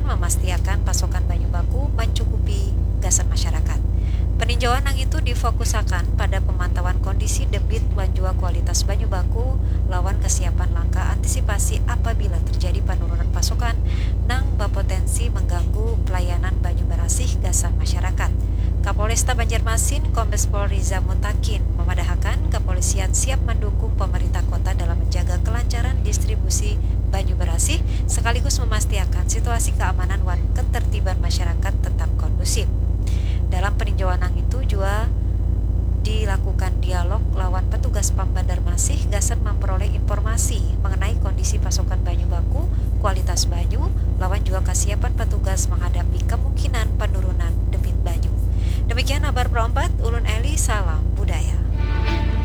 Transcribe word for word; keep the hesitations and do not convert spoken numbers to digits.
memastikan pasokan banyu baku mencukupi gasan masyarakat. Peninjauan nang itu difokusakan pada pemantauan kondisi debit lan juga kualitas banyu baku lawan kesiapan langkah antisipasi apabila terjadi penurunan pasokan nang berpotensi mengganggu pelayanan banyu barasih gasan masyarakat. Kapolresta Banjarmasin Kombes Pol Riza Mutakin memadahkan kepolisian siap mendukung pemerintah kota dalam menjaga kelancaran distribusi banyu barasih sekaligus memastikan situasi keamanan dan ketertiban masyarakat tetap kondusif. Dalam peninjauan itu juga dilakukan dialog lawan petugas Pam Banjarmasin gasan memperoleh informasi mengenai kondisi pasokan banyu baku, kualitas banyu, lawan juga kesiapan petugas menghadapi kemungkinan penurunan debit banyu. Demikian kabar perempat, Ulun Eli, salam budaya.